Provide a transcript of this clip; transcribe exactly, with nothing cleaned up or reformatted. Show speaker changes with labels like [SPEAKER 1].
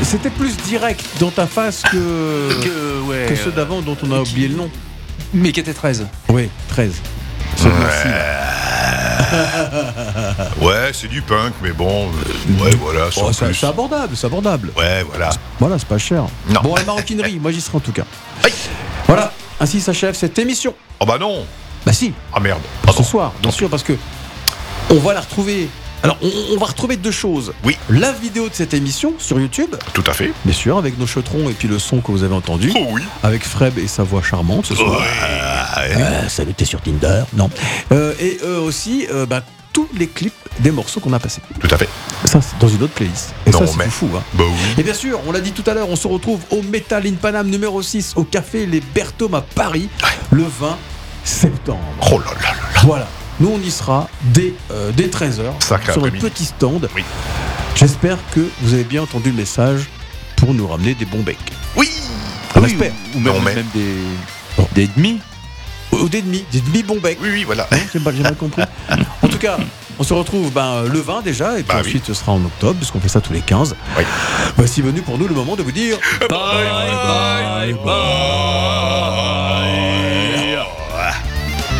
[SPEAKER 1] C'était plus direct dans ta face que,
[SPEAKER 2] que, ouais,
[SPEAKER 1] que ceux d'avant dont on a oublié le nom.
[SPEAKER 2] Mais qui était treize.
[SPEAKER 1] Oui, treize.
[SPEAKER 3] Ouais. ouais, c'est du punk, mais bon, euh, ouais, voilà, sans
[SPEAKER 1] Oh, c'est,
[SPEAKER 3] plus.
[SPEAKER 1] c'est abordable, c'est abordable.
[SPEAKER 3] Ouais, voilà.
[SPEAKER 1] Voilà, c'est pas cher.
[SPEAKER 3] Non.
[SPEAKER 1] Bon, la maroquinerie, moi j'y serai en tout cas.
[SPEAKER 3] Aïe.
[SPEAKER 1] Voilà, ainsi s'achève cette émission.
[SPEAKER 3] Oh bah non.
[SPEAKER 1] Bah si,
[SPEAKER 3] Ah merde.
[SPEAKER 1] pour
[SPEAKER 3] Pardon.
[SPEAKER 1] ce soir, bien sûr, parce que on va la retrouver. Alors, on, on va retrouver deux choses.
[SPEAKER 3] Oui.
[SPEAKER 1] La vidéo de cette émission sur YouTube,
[SPEAKER 3] Tout à fait.
[SPEAKER 1] bien sûr, avec nos chetrons et puis le son que vous avez entendu,
[SPEAKER 3] Oh oui.
[SPEAKER 1] avec Freb et sa voix charmante ce soir.
[SPEAKER 3] Ouais.
[SPEAKER 1] Euh, salut, t'es sur Tinder? Non. Euh, et euh, aussi, euh, bah, tous les clips des morceaux qu'on a passés.
[SPEAKER 3] Tout à fait.
[SPEAKER 1] Ça, c'est dans une autre playlist. Et
[SPEAKER 3] Non,
[SPEAKER 1] ça, c'est
[SPEAKER 3] mais-
[SPEAKER 1] fou, hein.
[SPEAKER 3] Bah oui.
[SPEAKER 1] Et bien sûr, on l'a dit tout à l'heure, on se retrouve au Metal in Paname numéro six, au Café Les Berthomes à Paris, le vingt septembre.
[SPEAKER 3] Oh là là là là.
[SPEAKER 1] Voilà. Nous, on y sera dès, euh, dès treize heures
[SPEAKER 3] Sacré
[SPEAKER 1] sur un
[SPEAKER 3] après-midi.
[SPEAKER 1] petit stand.
[SPEAKER 3] Oui.
[SPEAKER 1] J'espère que vous avez bien entendu le message pour nous ramener des bons becs.
[SPEAKER 3] Oui.
[SPEAKER 1] On
[SPEAKER 2] Oui,
[SPEAKER 1] espère.
[SPEAKER 2] ou, ou même,
[SPEAKER 3] Non, mais-
[SPEAKER 2] même des, des demi.
[SPEAKER 1] Ou des demi, des demi bons becs.
[SPEAKER 3] Oui, oui, voilà.
[SPEAKER 1] Hein, j'ai, pas- j'ai mal compris. En tout cas, on se retrouve ben, le vingt déjà, et puis
[SPEAKER 3] Bah oui.
[SPEAKER 1] ensuite ce sera en octobre, puisqu'on fait ça tous les quinze.
[SPEAKER 3] Oui.
[SPEAKER 1] Voici venu pour nous le moment de vous dire
[SPEAKER 2] Bye, bye, bye.